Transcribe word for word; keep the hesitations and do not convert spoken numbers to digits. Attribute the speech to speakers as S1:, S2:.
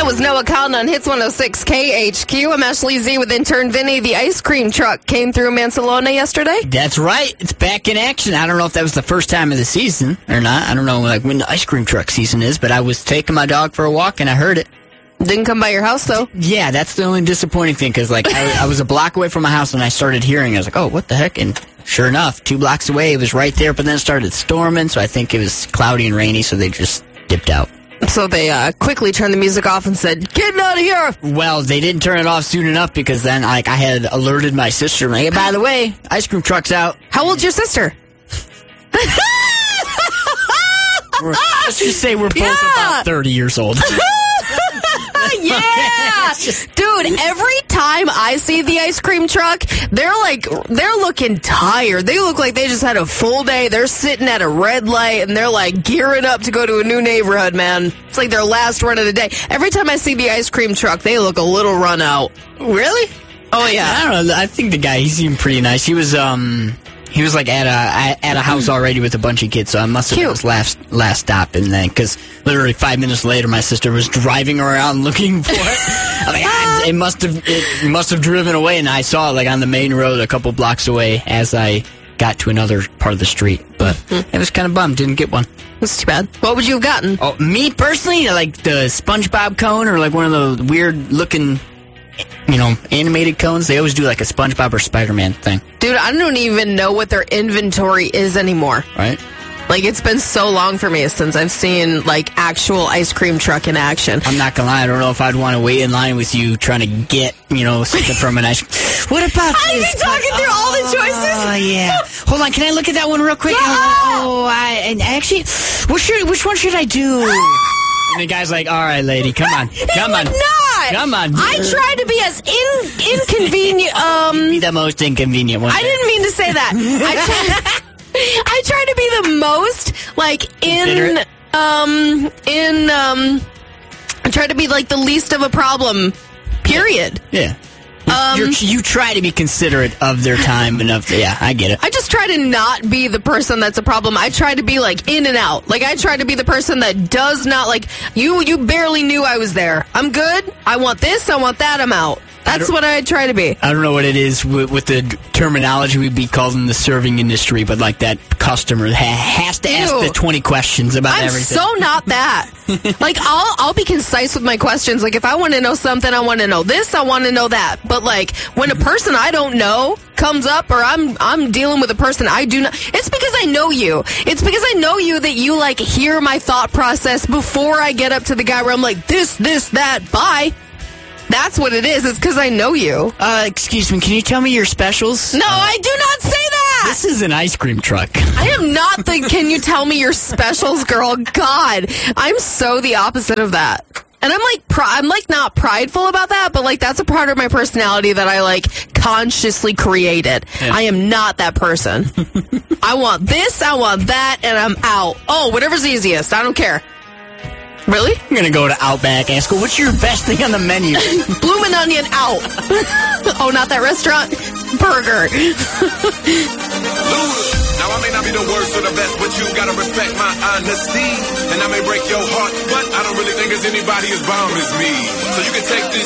S1: was Noah Cotton on Hits one oh six K H Q. I'm Ashley Z with intern Vinny. The ice cream truck came through Mansalona yesterday.
S2: That's right. It's back in action. I don't know if that was the first time of the season or not. I don't know like when the ice cream truck season is, but I was taking my dog for a walk and I heard it.
S1: Didn't come by your house, though.
S2: Yeah, that's the only disappointing thing, because like, I, I was a block away from my house and I started hearing it. I was like, oh, what the heck? And sure enough, two blocks away, it was right there, but then it started storming, so I think it was cloudy and rainy, so they just dipped out.
S1: So they uh, quickly turned the music off and said, "Get out of here!"
S2: Well, they didn't turn it off soon enough, because then like I had alerted my sister, like, hey, by the way, ice cream truck's out.
S1: How old's your sister?
S2: We're, let's just say we're both
S1: Yeah.
S2: about thirty years old.
S1: Yeah! Dude, every time I see the ice cream truck, they're like, they're looking tired. They look like they just had a full day. They're sitting at a red light and they're like gearing up to go to a new neighborhood, man. It's like their last run of the day. Every time I see the ice cream truck, they look a little run out.
S2: Really?
S1: Oh, yeah.
S2: I don't know. I think the guy, he seemed pretty nice. He was, um... He was like at a at a house already with a bunch of kids, so I must have been his last last stop. And then, because literally five minutes later, my sister was driving around looking for it. I'm like, ah, it must have it must have driven away, and I saw it like on the main road a couple blocks away as I got to another part of the street. But mm-hmm. I was kind of bummed, didn't get one.
S1: That's too bad. What would you have gotten?
S2: Oh, me personally, like the SpongeBob cone or like one of the weird looking, you know, animated cones. They always do like a SpongeBob or Spider-Man thing.
S1: Dude, I don't even know what their inventory is anymore.
S2: Right?
S1: Like, it's been so long for me since I've seen, like, actual ice cream truck in action.
S2: I'm not gonna lie, I don't know if I'd want to wait in line with you trying to get, you know, something from an ice cream. What about
S1: I've
S2: this?
S1: been talking through all the choices.
S2: Oh, yeah. Hold on, can I look at that one real quick?
S1: Yeah.
S2: Oh, I, and actually, what should, which one should I do? And the guy's like, all right, lady, come on. Come on.
S1: He would not.
S2: Come on.
S1: I tried to be as in, inconvenient, um...
S2: Be the most inconvenient one.
S1: I didn't mean to say that. I tried, I tried to be the most, like, in, um, in, um... I tried to be, like, the least of a problem, period.
S2: Yeah.
S1: Um,
S2: You're, you try to be considerate of their time and of, yeah, I get it.
S1: I just try to not be the person that's a problem. I try to be, like, in and out. Like, I try to be the person that does not, like, you you barely knew I was there. I'm good. I want this. I want that. I'm out. That's I what I try to be.
S2: I don't know what it is with, with the terminology we'd be called in the serving industry, but, like, that customer ha- has to ask
S1: Ew.
S2: the twenty questions about
S1: I'm
S2: everything.
S1: I'm so not that. Like, I'll I'll be concise with my questions. Like, if I want to know something, I want to know this, I want to know that. But, like, when a person I don't know comes up, or I'm I'm dealing with a person I do not, it's because I know you. It's because I know you that you, like, hear my thought process before I get up to the guy where I'm like, this, this, that, bye. That's what it is. It's because I know you.
S2: Uh, excuse me, can you tell me your specials?
S1: No, uh, I do not say that!
S2: This is an ice cream truck.
S1: I am not the can you tell me your specials girl. God, I'm so the opposite of that. And I'm like, pr- I'm like not prideful about that, but like that's a part of my personality that I like consciously created. Yeah. I am not that person. I want this, I want that, and I'm out. Oh, whatever's easiest. I don't care. Really?
S2: I'm gonna go to Outback and ask her, what's your best thing on the menu?
S1: Bloomin' Onion out. Oh, not that restaurant? Burger.
S3: Now I may not be the worst or the best, but you gotta respect my honesty. And I may break your heart, but I don't really think there's anybody as bomb as me. So you can take this